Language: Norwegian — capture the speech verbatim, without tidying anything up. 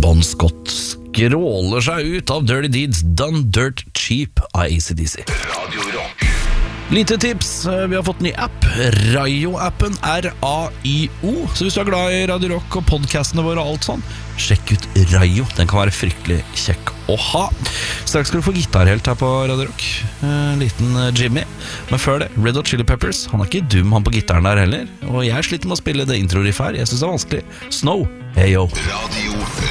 Bon Scott skråler seg ut av Dirty Deeds Done Dirt Cheap av A C D C. Radio Rock. Lite tips, vi har fått ny app, Rayo-appen, R A Y O. Så hvis du er glad i Radio Rock og podcastene våre og alt sånn, sjekk ut Rayo, den kan være fryktelig kjekk å ha. Straks skal du få gitarhelt her på Radio Rock, en liten Jimmy. Men før det, Red Hot Chili Peppers, han er ikke dum han på gitaren der heller. Og jeg sliter med å spille det intro-riff her, jeg synes det er vanskelig. Snow, hey yo. Radio